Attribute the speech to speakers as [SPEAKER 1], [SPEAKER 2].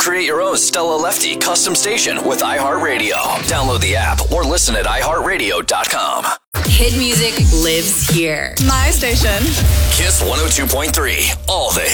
[SPEAKER 1] create your own Stella Lefty custom station with iHeartRadio. Download the app or listen at iHeartRadio.com.
[SPEAKER 2] Hit music lives here.
[SPEAKER 3] My station.
[SPEAKER 1] Kiss 102.3. All the hits.